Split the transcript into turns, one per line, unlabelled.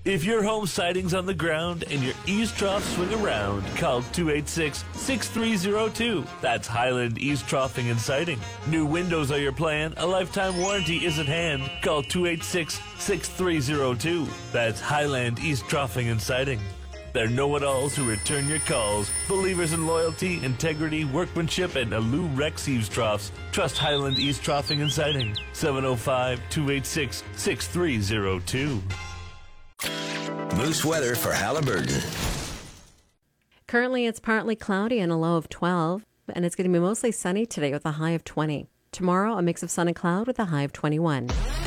If your home siding's on the ground and your eaves trough swing around, call 286-6302. That's Highland Eaves Troughing and Siding. New windows are your plan. A lifetime warranty is at hand. Call 286-6302. That's Highland Eaves Troughing and Siding. They're know-it-alls who return your calls. Believers in loyalty, integrity, workmanship, and Alu Rex Eaves Troughs. Trust Highland Eaves Troughing and Siding. 705-286-6302.
Moose weather for Halliburton.
Currently, it's partly cloudy and a low of 12, and it's going to be mostly sunny today with a high of 20. Tomorrow, a mix of sun and cloud with a high of 21.